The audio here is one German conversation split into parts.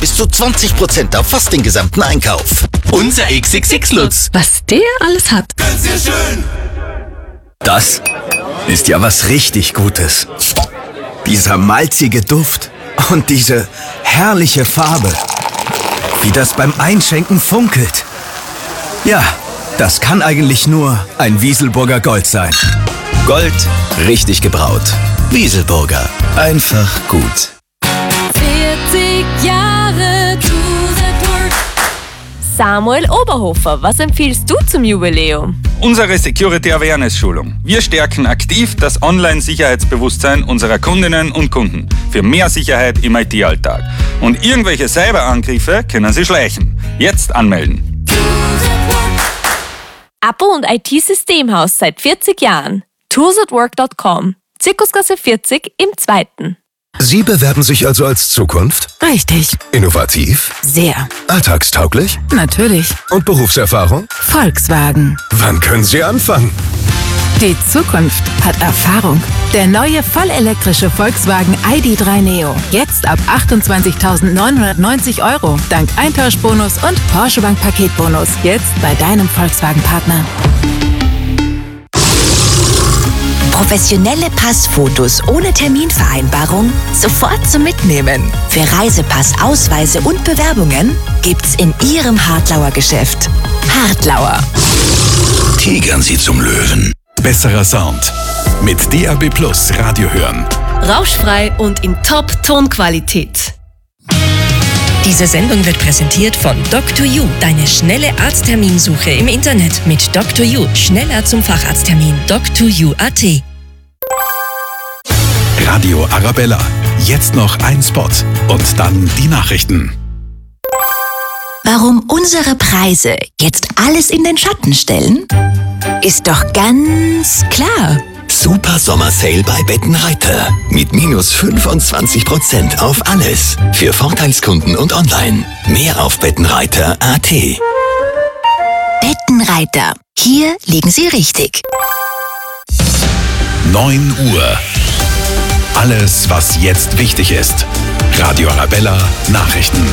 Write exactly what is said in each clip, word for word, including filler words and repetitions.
Bis zu zwanzig Prozent auf fast den gesamten Einkauf. Unser X X X-Lutz. Was der alles hat. Ganz sehr schön. Das ist ja was richtig Gutes. Dieser malzige Duft und diese herrliche Farbe. Wie das beim Einschenken funkelt. Ja, das kann eigentlich nur ein Wieselburger Gold sein. Gold, richtig gebraut. Wieselburger. Einfach gut. vierzig Jahre Tour-de-Work. Samuel Oberhofer, was empfiehlst du zum Jubiläum? Unsere Security Awareness Schulung. Wir stärken aktiv das Online-Sicherheitsbewusstsein unserer Kundinnen und Kunden für mehr Sicherheit im I T-Alltag. Und irgendwelche Cyberangriffe können Sie schleichen. Jetzt anmelden. Abo und I T-Systemhaus seit vierzig Jahren. tools at work dot com. Zirkusgasse vierzig im zweiten. Sie bewerben sich also als Zukunft? Richtig. Innovativ? Sehr. Alltagstauglich? Natürlich. Und Berufserfahrung? Volkswagen. Wann können Sie anfangen? Die Zukunft hat Erfahrung. Der neue vollelektrische Volkswagen I D drei Neo. Jetzt ab achtundzwanzigtausendneunhundertneunzig Euro. Dank Eintauschbonus und Porsche Bank Paketbonus. Jetzt bei deinem Volkswagen-Partner. Professionelle Passfotos ohne Terminvereinbarung sofort zum Mitnehmen. Für Reisepass, Ausweise und Bewerbungen gibt's in Ihrem Hartlauer Geschäft. Hartlauer. Tigern Sie zum Löwen. Besserer Sound. Mit D A B Plus Radio hören. Rauschfrei und in Top-Tonqualität. Diese Sendung wird präsentiert von Doctor You, deine schnelle Arztterminsuche im Internet mit Doctor You. Schneller zum Facharzttermin. Doctor You Punkt A T. Radio Arabella. Jetzt noch ein Spot und dann die Nachrichten. Warum unsere Preise jetzt alles in den Schatten stellen? Ist doch ganz klar. Super Sommersale bei Bettenreiter. Mit minus fünfundzwanzig Prozent auf alles. Für Vorteilskunden und online. Mehr auf bettenreiter Punkt A T. Bettenreiter. Hier liegen Sie richtig. neun Uhr. Alles, was jetzt wichtig ist. Radio Arabella Nachrichten.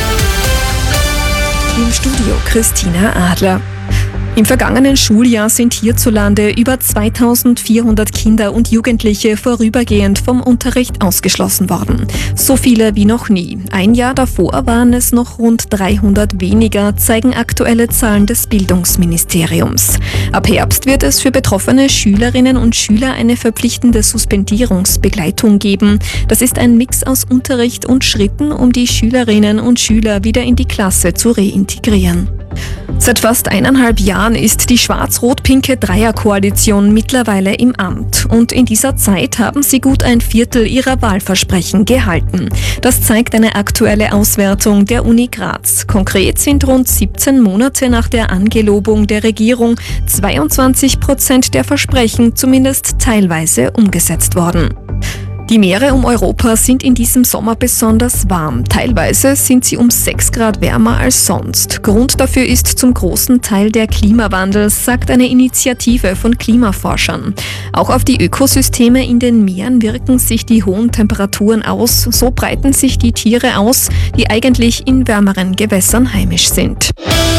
Im Studio Christina Adler. Im vergangenen Schuljahr sind hierzulande über zweitausendvierhundert Kinder und Jugendliche vorübergehend vom Unterricht ausgeschlossen worden. So viele wie noch nie. Ein Jahr davor waren es noch rund dreihundert weniger, zeigen aktuelle Zahlen des Bildungsministeriums. Ab Herbst wird es für betroffene Schülerinnen und Schüler eine verpflichtende Suspendierungsbegleitung geben. Das ist ein Mix aus Unterricht und Schritten, um die Schülerinnen und Schüler wieder in die Klasse zu reintegrieren. Seit fast eineinhalb Jahren ist die schwarz-rot-pinke Dreierkoalition mittlerweile im Amt. Und in dieser Zeit haben sie gut ein Viertel ihrer Wahlversprechen gehalten. Das zeigt eine aktuelle Auswertung der Uni Graz. Konkret sind rund siebzehn Monate nach der Angelobung der Regierung zweiundzwanzig Prozent der Versprechen zumindest teilweise umgesetzt worden. Die Meere um Europa sind in diesem Sommer besonders warm. Teilweise sind sie um sechs Grad wärmer als sonst. Grund dafür ist zum großen Teil der Klimawandel, sagt eine Initiative von Klimaforschern. Auch auf die Ökosysteme in den Meeren wirken sich die hohen Temperaturen aus. So breiten sich die Tiere aus, die eigentlich in wärmeren Gewässern heimisch sind.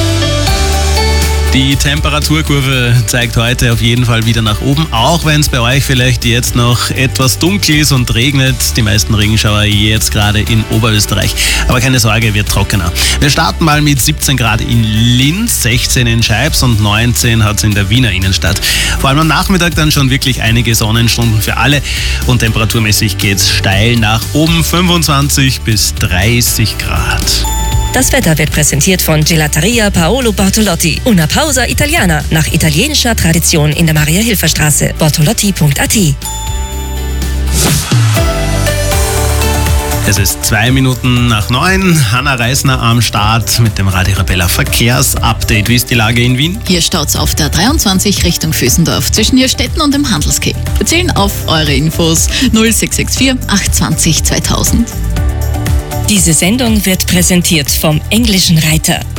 Die Temperaturkurve zeigt heute auf jeden Fall wieder nach oben, auch wenn es bei euch vielleicht jetzt noch etwas dunkel ist und regnet. Die meisten Regenschauer jetzt gerade in Oberösterreich. Aber keine Sorge, wird trockener. Wir starten mal mit siebzehn Grad in Linz, sechzehn in Scheibs und neunzehn hat es in der Wiener Innenstadt. Vor allem am Nachmittag dann schon wirklich einige Sonnenstunden für alle und temperaturmäßig geht es steil nach oben, fünfundzwanzig bis dreißig Grad. Das Wetter wird präsentiert von Gelateria Paolo Bortolotti. Una pausa italiana. Nach italienischer Tradition in der Maria-Hilfer-Straße. Bortolotti Punkt A T. Es ist zwei Minuten nach neun. Hanna Reisner am Start mit dem Radio Arabella Verkehrsupdate. Wie ist die Lage in Wien? Hier staut's auf der dreiundzwanzig Richtung Vösendorf zwischen Nierstetten und dem Handelsquai. Wir zählen auf eure Infos null sechs sechs vier acht zwei null zweitausend. Diese Sendung wird präsentiert vom Englischen Reiter.